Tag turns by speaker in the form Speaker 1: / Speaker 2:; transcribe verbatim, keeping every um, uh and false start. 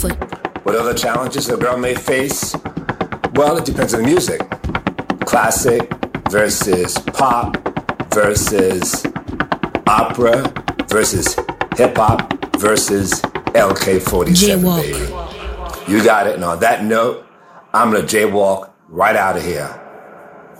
Speaker 1: foot.
Speaker 2: What other challenges a girl may face? Well, it depends on the music. Classic versus pop versus opera versus hip-hop versus L K forty-seven,
Speaker 1: Jaywalk.
Speaker 2: baby. You got it. And on that note, I'm going to jaywalk right out of here.